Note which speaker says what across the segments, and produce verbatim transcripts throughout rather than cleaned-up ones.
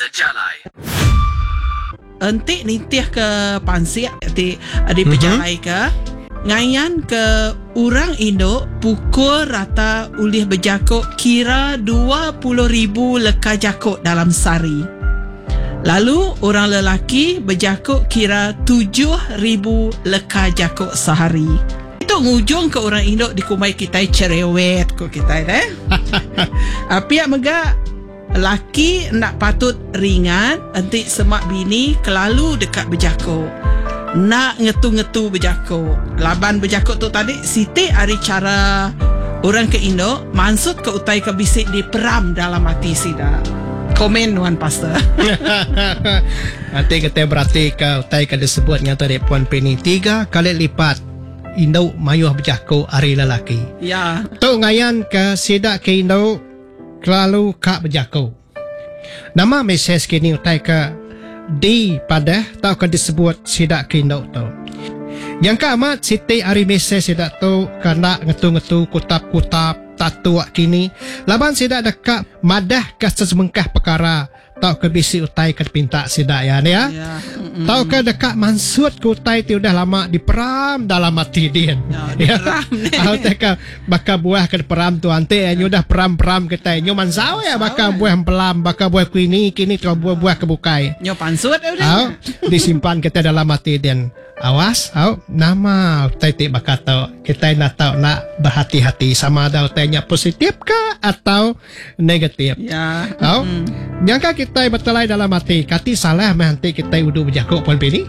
Speaker 1: sejalai.
Speaker 2: Entik nitih ke pansiak di di pejalai ke ngayan ke orang Indo pukul rata ulih berjakuk kira dua puluh ribu leka jakuk dalam sehari. Lalu orang lelaki berjakuk kira tujuh ribu leka jakuk sehari. Itu ngujung ke orang Indo di kumai kita cerewet ko kita eh. Apiak mega laki nak patut ringan, entik semak bini kelalu dekat berjakuk. Nak ngetu-ngetu berjakuk. Laban berjakuk tu tadi, Siti hari cara orang ke Indo, maksud ke utai ke bisik di peram dalam hati sida. Komen Wan Pastor.
Speaker 3: Nanti kita berarti ke utai ke disebut ngata dek Puan Penny tiga kali lipat Indo mayuh berjakuk hari lelaki.
Speaker 2: Ya.
Speaker 3: Tu ngayan ke sidak ke Indo kelalu kak berjakuk. Nama mesej kini utai ke di pada tau ke disebut sidak ke Indo tu. Yang ke amat Siti hari mesej sidak tu kena ngetu-ngetu kutap-kutap tatu kini. Laban sidak dekat madah ke sesemengkah perkara tau ke bisi utai ke pinta sidak ya ni ya.
Speaker 2: Ya.
Speaker 3: Tau ke dekat maksud ke utai tu dah lama diperam dalam hati dia.
Speaker 2: Ya, diperam.
Speaker 3: Tahu tak ke bakal buah ke peram tu ante nyu dah peram-peram kita nyu mansau ya bakal buah pelam bakal buah kini kini tu buah-buah kebukai.
Speaker 2: Nyo pansut dah.
Speaker 3: Tahu disimpan kita dalam hati dia. Awas, tahu nama utai tik bakal tahu kita nak tahu nak berhati-hati sama ada utainya positif ke atau negatif.
Speaker 2: Ya.
Speaker 3: Tahu? Nyangka kita bertelai dalam hati kati salah nanti kita udah berjakuk Puan Penny.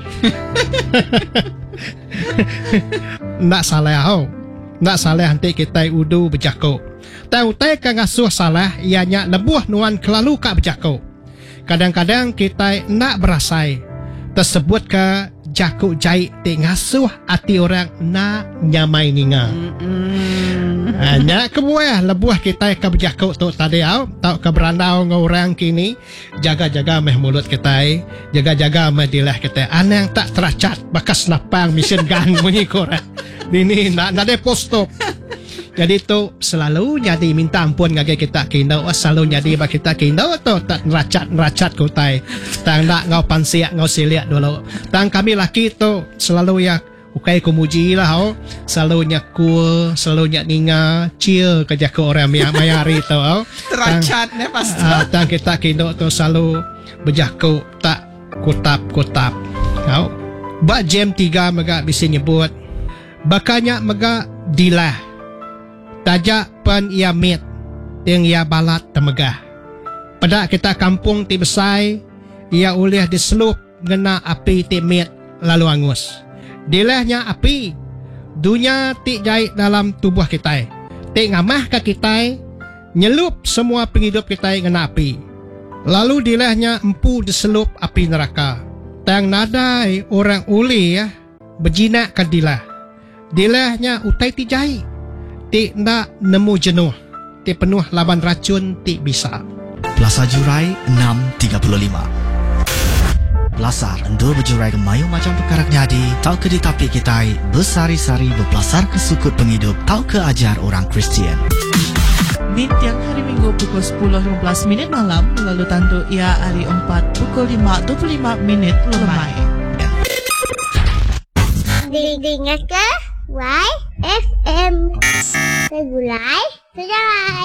Speaker 3: Nak salah tau. Nak salah nanti kita udah berjakuk. Tahu tak kan ngasuh salah ianya lebuh nuan kelalu kak berjakuk. Kadang-kadang kita nak berasai tersebut ke jakuk jahit di ngasuh hati orang nak nyamai ninga. Hanya kebuah lebuah kita ke berjakuk tu tadi au tau ke berandau ngau orang kini jaga-jaga meh mulut kita jaga-jaga meh dilah kita anang tak teracat bakas napang mesin gun bunyi korang ini nak nak de posto. Jadi tu selalu jadi minta ampun ngage kita kindo selalu jadi bagi kita kindo tu tak neracat-neracat kutai tang nak ngau pansiak ngau siliak dulu tang kami laki tu selalu ya ukai kumuji lah ho selalu nyakul selalu nyak ninga cia kerja ke orang yang mayari tu ho
Speaker 2: Teracat ne pasti.
Speaker 3: uh, tang kita kindo tu selalu berjaku tak kutap-kutap ho ba jam tiga mega bisa nyebut bakanya mega dilah tajak pan ia mit yang ia balat temegah. Pada kita kampung ti besai ia ulih diselup ngena api ti mit lalu angus. Dilahnya api dunia ti jahit dalam tubuh kita. Ti ngamah ke kita nyelup semua penghidup kita ngena api. Lalu dilahnya empu diselup api neraka. Tang nadai orang uli ya berjinak ke dilah. Dilahnya utai ti jahit. Ti nak nemu jenuh. Ti penuh laban racun ti bisa.
Speaker 1: Plaza Jurai enam tiga puluh lima. Belasar endur berjurai ke mayu macam perkara nyadi. Tau ke ditapi kita bersari-sari berbelasar ke sukut penghidup. Tau ke ajar orang Kristian.
Speaker 4: Mint yang hari Minggu pukul sepuluh lima belas minit malam. Lalu tantu ia hari empat pukul lima dua puluh lima minit lemai.
Speaker 5: Dengar ke Y F M Segulai Sejalai.